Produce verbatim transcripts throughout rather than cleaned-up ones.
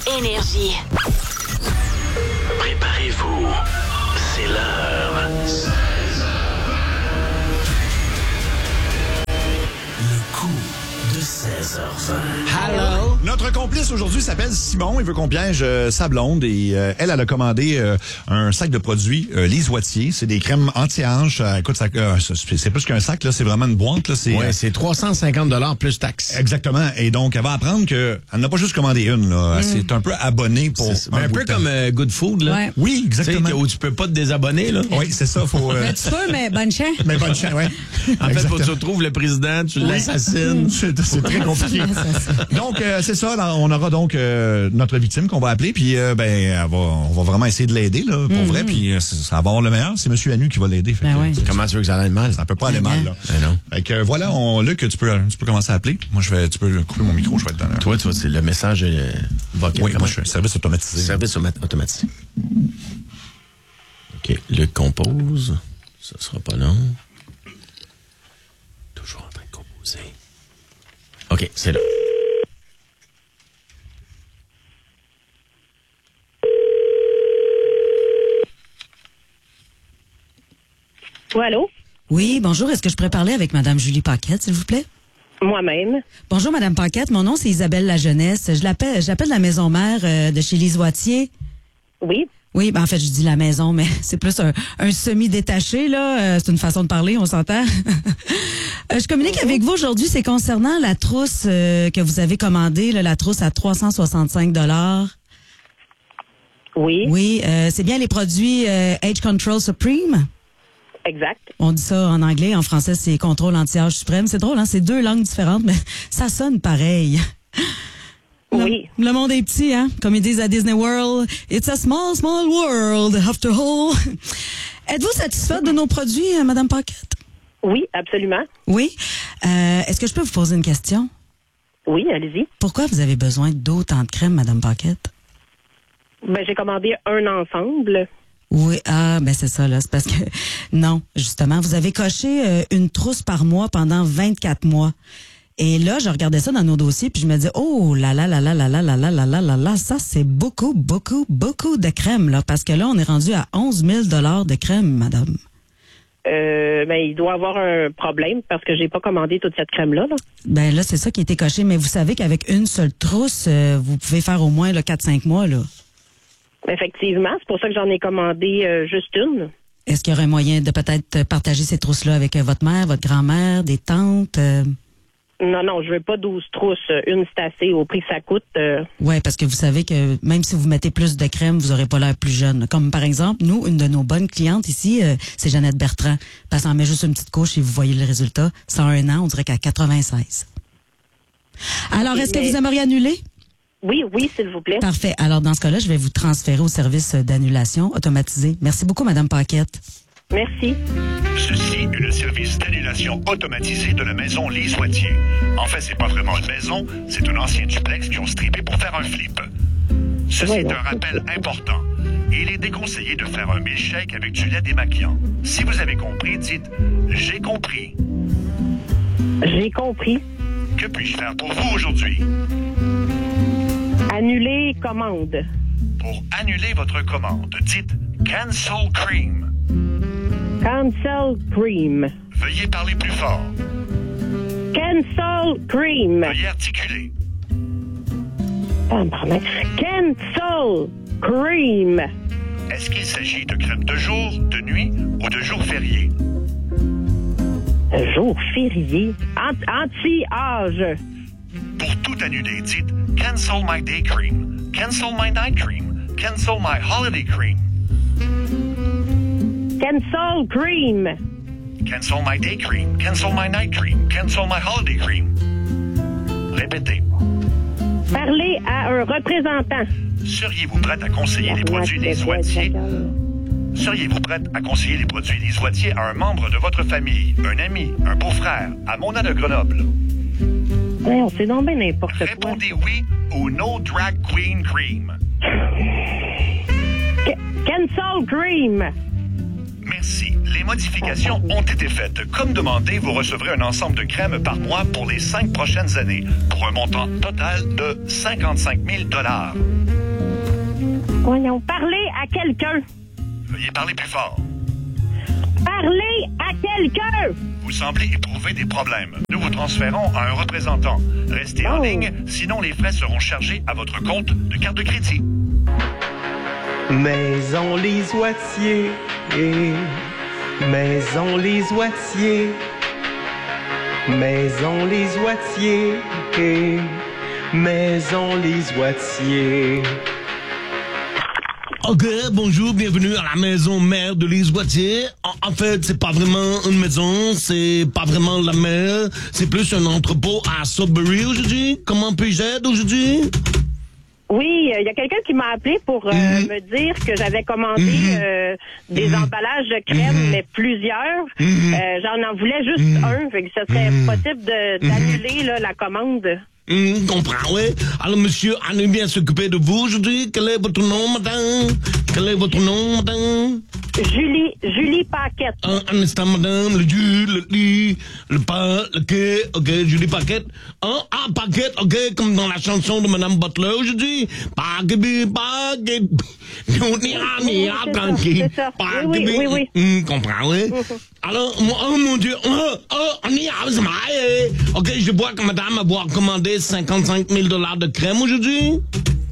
Énergie. Préparez-vous, c'est l'heure. Le coup de seize heures vingt. Hello! Notre complice aujourd'hui s'appelle Simon. Il veut qu'on piège euh, sa blonde et euh, elle, elle a commandé euh, un sac de produits euh, Lise Wattier. C'est des crèmes anti-hanches. Euh, écoute, ça, euh, c'est, c'est plus qu'un sac, là. C'est vraiment une boîte, là. C'est, ouais, euh, c'est trois cent cinquante dollars plus taxes. Exactement. Et donc, elle va apprendre que elle n'a pas juste commandé une, là. Elle Mm. s'est un peu abonnée pour C'est, un, un peu comme euh, Good Food, là. Ouais. Oui, exactement. Tu sais, où tu peux pas te désabonner, là. Oui, c'est ça. Faut. Euh... Ben, tu peux, mais bonne chance. Mais bonne chance, ouais. En fait, faut que Exactement. tu retrouves le président, tu l'assassines. C'est, c'est très compliqué. Donc, euh, c'est ça. Là, on aura donc euh, notre victime qu'on va appeler, puis euh, ben, elle va, on va vraiment essayer de l'aider, là, pour Mm-hmm. vrai, puis euh, ça va avoir le meilleur. C'est M. Anu qui va l'aider. Fait Ben que, ouais. c'est- Comment tu veux que ça aille mal? Ça peut pas aller mal, là. Ben non. Fait que euh, voilà, on, Luc, tu peux, tu peux commencer à appeler. Moi, je vais, tu peux couper mon micro, je vais être dans le... Toi, toi, c'est le message euh, vocal. Oui, Comment? moi, je suis un service automatisé. Service automa- automatisé. OK. Luc compose. Ça sera pas long. Toujours en train de composer. OK, c'est là. Oui, allô? Oui, bonjour. Est-ce que je pourrais parler avec Madame Julie Paquette, s'il vous plaît? Moi-même. Bonjour, Madame Paquette. Mon nom, c'est Isabelle Lajeunesse. Je l'appelle, j'appelle la maison mère euh, de chez Lise Wattier. Oui. Oui, ben en fait, je dis la maison, mais c'est plus un, un semi-détaché, là. Euh, c'est une façon de parler, on s'entend. Euh, je communique avec vous aujourd'hui, c'est concernant la trousse euh, que vous avez commandée, là, la trousse à trois cent soixante-cinq dollars. Oui. Oui, euh, c'est bien les produits euh, Age Control Supreme. Exact. On dit ça en anglais, en français, c'est Contrôle Anti-Âge Suprême. C'est drôle, hein? C'est deux langues différentes, mais ça sonne pareil. Oui. Le, le monde est petit, hein? Comme ils disent à Disney World, it's a small, small world, after all. Êtes-vous satisfaite de nos produits, euh, Madame Paquette? Oui, absolument. Oui. Euh, est-ce que je peux vous poser une question? Oui, allez-y. Pourquoi vous avez besoin d'autant de crème, Madame Paquette? Ben, j'ai commandé un ensemble. Oui, ah, ben c'est ça, là. C'est parce que, non, justement, vous avez coché euh, une trousse par mois pendant vingt-quatre mois. Et là, je regardais ça dans nos dossiers, puis je me dis, oh là là là là là là là là là là là là, ça, c'est beaucoup, beaucoup, beaucoup de crème, là. Parce que là, on est rendu à onze mille dollars de crème, madame. Euh, ben, il doit avoir un problème parce que j'ai pas commandé toute cette crème-là, là. Ben là, c'est ça qui a été coché. Mais vous savez qu'avec une seule trousse, euh, vous pouvez faire au moins là, quatre cinq mois, là. Effectivement, c'est pour ça que j'en ai commandé euh, juste une. Est-ce qu'il y aurait un moyen de peut-être partager ces trousses-là avec euh, votre mère, votre grand-mère, des tantes? Euh... Non, non, je veux pas douze trousses. Une, c'est assez. Au prix que ça coûte. Euh... Oui, parce que vous savez que même si vous mettez plus de crème, vous aurez pas l'air plus jeune. Comme par exemple, nous, une de nos bonnes clientes ici, euh, c'est Jeannette Bertrand. Parce qu'elle en met juste une petite couche et vous voyez le résultat. Sans un an, on dirait qu'à quatre-vingt-seize. Alors, est-ce que Mais- vous aimeriez annuler? Oui, oui, s'il vous plaît. Parfait. Alors, dans ce cas-là, je vais vous transférer au service d'annulation automatisé. Merci beaucoup, Madame Paquette. Merci. Ceci est le service d'annulation automatisé de la maison Lise Wattier. En fait, c'est pas vraiment une maison, c'est un ancien duplex qui ont strippé pour faire un flip. Ceci est un rappel important. Il est déconseillé de faire un milkshake avec du lait démaquillant. Si vous avez compris, dites « J'ai compris J'ai compris. ». Que puis-je faire pour vous aujourd'hui? Annuler commande. Pour annuler votre commande, dites « Cancel cream ». Cancel cream. Veuillez parler plus fort. Cancel cream. Veuillez articuler. Ah, pardon. Cancel cream. Est-ce qu'il s'agit de crème de jour, de nuit ou de jour férié? Jour férié. Ant- Anti-âge. Pour tout annuler, dites « Cancel my day cream »,« Cancel my night cream »,« Cancel my holiday cream »,« Cancel cream. Cancel my day cream »,« Cancel my night cream »,« Cancel my holiday cream ». Répétez. Parler à un représentant. Seriez-vous prête à conseiller les produits Lise Wattier? Seriez-vous prête à conseiller les produits Lise Wattier à un membre de votre famille, un ami, un beau-frère, à Mona de Grenoble? Ouais, on sait donc bien n'importe quoi. Répondez oui ou no drag queen cream. Ca- Cancel cream. Merci. Les modifications ont été faites. Comme demandé, vous recevrez un ensemble de crèmes par mois pour les cinq prochaines années, pour un montant total de cinquante-cinq mille dollars. Voyons, parler à quelqu'un. Veuillez parler plus fort. Parler à quelqu'un. Vous semblez éprouver des problèmes. Nous vous transférons à un représentant. Restez en Oh. ligne, sinon les frais seront chargés à votre compte de carte de crédit. Maison Les Oitiers, Maison Les Oitiers, Maison Les Oitiers, Maison Les Oitiers. Ok, bonjour, bienvenue à la maison mère de Lise Boitier. En, en fait, c'est pas vraiment une maison, c'est pas vraiment la mère, c'est plus un entrepôt à Sudbury aujourd'hui. Comment puis-je aider aujourd'hui? Oui, il euh, y a quelqu'un qui m'a appelé pour euh, Mhm. me dire que j'avais commandé Mhm. euh, des Mhm. emballages de crème, Mhm. mais plusieurs. Mhm. Euh, J'en en voulais juste Mhm. un, fait que ce serait Mhm. possible de- d'annuler là, la commande. Hum, comprends, oui. Alors, monsieur, allez bien s'occuper de vous aujourd'hui. Quel est votre nom, madame? Quel est votre nom, madame? Julie, Julie Paquette. Un, un instant, madame. Le du, le li, le pas, le quai. Ok, Julie Paquette. Hein? Ah, Paquette, ok, comme dans la chanson de madame Butler aujourd'hui. Paquette, Paquette. On ira, on ira, c'est ça, tranquille. c'est ça. Paquette. Oui, oui, oui, oui. Hum, comprends, oui. Alors, moi, oh mon Dieu, oh, oh, on ira, c'est vrai. Ok, je vois que madame a avoir commandé cinquante-cinq mille dollars de crème aujourd'hui.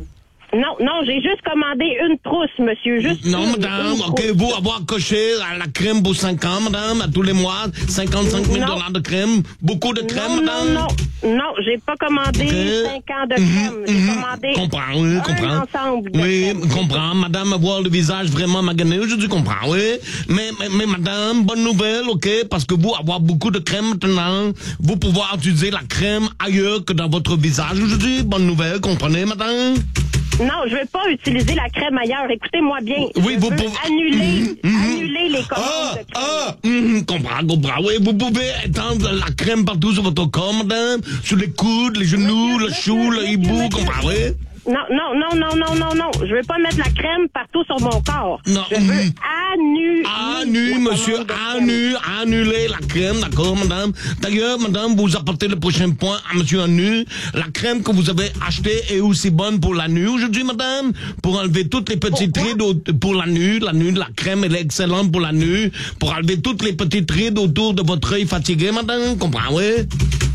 Non, non, j'ai juste commandé une trousse, monsieur. Juste Non, une, madame, une ok, trousse. vous avoir coché à la crème pour cinq ans, madame, à tous les mois, cinquante-cinq mille Non. dollars de crème, beaucoup de crème, Non, madame. non, non, non, j'ai pas commandé Ok. cinq ans de crème. Mhm, J'ai mhm. commandé Comprends, oui, un comprends. ensemble de Oui, crème. comprends. Madame, avoir le visage vraiment magané, aujourd'hui, comprends, oui. Mais, mais, mais, madame, bonne nouvelle, ok, parce que vous avoir beaucoup de crème maintenant, vous pouvoir utiliser la crème ailleurs que dans votre visage aujourd'hui. Bonne nouvelle, comprenez, madame? Non, je veux pas utiliser la crème ailleurs. Écoutez-moi bien. Oui, je vous veux pouvez- annuler, Mhm, mhm. annuler les commandes Ah, de crème. ah, hum, comprends, comprends. Oui, vous pouvez étendre la crème partout sur votre corps, madame, sur les coudes, les genoux, le Monsieur, chou, le monsieur, hibou, monsieur, comprends, oui? Non, non, non, non, non, non, non. Je veux pas mettre la crème partout sur mon corps. Non, Je veux mhm. annuler. Annu, la monsieur, commande de crème. annu, annuler la crème, d'accord, madame. D'ailleurs, madame, vous apportez le prochain point à monsieur Annu. La crème que vous avez achetée est aussi bonne pour la nuit aujourd'hui, madame, pour enlever toutes les petites Pourquoi? rides au- pour la nuit. La nuit, la crème, elle est excellente pour la nuit, pour enlever toutes les petites rides autour de votre œil fatigué, madame, comprends, oui?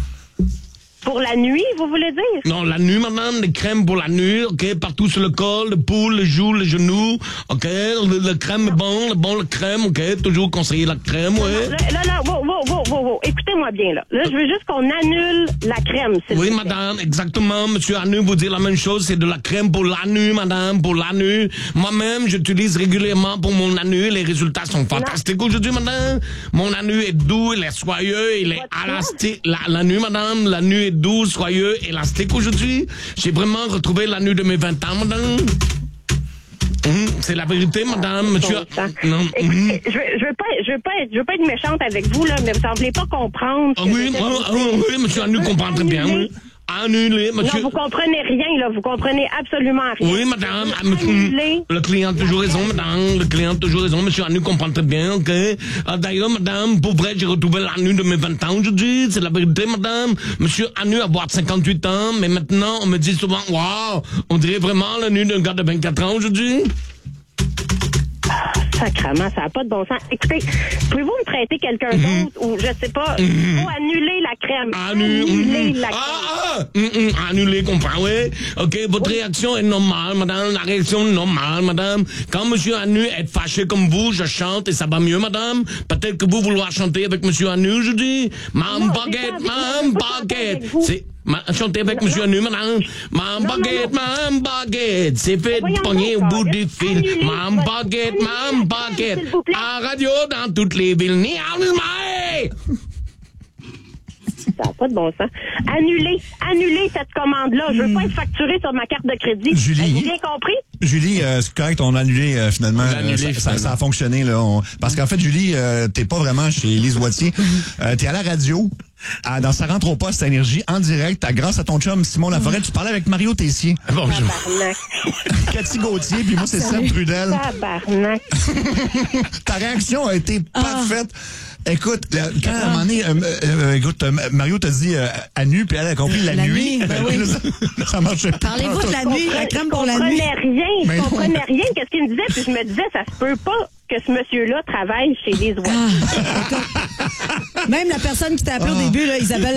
Pour la nuit, vous voulez dire? Non, la nuit, madame, les crèmes pour la nuit, ok, partout sur le col, le pouls, le joue, le genou, ok, le, le crème est bon, le bon, le crème, ok, toujours conseiller la crème, ouais. Là, là, là, wow, wow, wow, wow, wow. Écoutez-moi bien, là. Là, je veux juste qu'on annule la crème, s'il Oui, vous plaît. madame, exactement, monsieur Anu vous dit la même chose, c'est de la crème pour la nuit, madame, pour la nuit. Moi-même, j'utilise régulièrement pour mon anu, les résultats sont fantastiques aujourd'hui, madame. Mon anu est doux, il est soyeux, il est Votre élastique. La, la nuit, madame, la nuit est doux, soyeux, élastique aujourd'hui. J'ai vraiment retrouvé la nuit de mes vingt ans, madame. Hum, c'est la vérité, madame, monsieur. Bon sang. Non, hum. Écoutez, je, veux, je veux pas, je veux pas, être, je veux pas être méchante avec vous là, mais vous semblez pas comprendre. Ah ce que oui, je ah, veux ah, dire. oui, monsieur Anu Je veux comprend très bien, oui. annuler. Annulé, monsieur. Non, vous comprenez rien là, vous comprenez absolument rien. Oui, madame. Je veux annuler. Le client a toujours raison, madame. Le client a toujours raison. Monsieur Anu comprend très bien, ok. Ah, D'ailleurs, madame, pour vrai, j'ai retrouvé l'Anu de mes vingt ans aujourd'hui. C'est la vérité, madame. Monsieur Anu a avoir cinquante-huit ans, mais maintenant, on me dit souvent, waouh, on dirait vraiment l'Anu d'un gars de vingt-quatre ans aujourd'hui. Sacrement, ça n'a pas de bon sens. Écoutez, pouvez-vous me prêter quelqu'un d'autre ou je sais pas, il faut annuler la crème. Annu- Annuler mhm. la Ah, crème. ah, hum, hum, annulé, comprends, oui. Ok, votre réaction est normale, madame. La réaction est normale, madame. Quand monsieur Anu est fâché comme vous, je chante et ça va mieux, madame. Peut-être que vous vouloir chanter avec monsieur Anu aujourd'hui. Mam Non, baguette, j'ai pas mam envie- je veux pas chanter baguette. avec vous. C'est, ma, chanter avec monsieur Anu, madame. Mam non, baguette, non. mam baguette. C'est fait voyons pogner au donc, bout Carlis. du fil. Annulez Mam votre- baguette, annulez mam la crème, baguette. s'il vous plaît. À radio dans toutes les villes. Ni Ça n'a pas de bon sens. Annuler, annuler cette commande-là. Je veux pas être facturé sur ma carte de crédit. Julie. Avez-vous bien compris? Julie, euh, c'est correct, on a annulé euh, finalement. On a annulé, Euh, ça, ça- finalement. ça a fonctionné là. On- Parce qu'en fait, Julie, euh, t'es pas vraiment chez Lise Boitier. Euh, t'es à la radio. À, dans sa rentre au poste à Énergie, en direct, à, grâce à ton chum Simon Laforêt, tu parlais avec Mario Tessier, Bonjour. Tabarnak. Cathy Gauthier, puis moi c'est Seb Trudel. Tabarnak. Ta réaction a été parfaite. Écoute, là, quand à un moment donné, euh, euh, écoute, euh, Mario t'a dit euh, à nu, puis elle a compris la, La nuit. nuit, ben oui. ça, ça marchait pas. Parlez-vous de la nuit, la crème pour la nuit. Je comprenais rien, Mais je non. comprenais rien. Qu'est-ce qu'il me disait? Puis je me disais, ça se peut pas que ce monsieur-là travaille chez les oiseaux. Ah, écoute, même la personne qui t'a appelé au début, là, Isabelle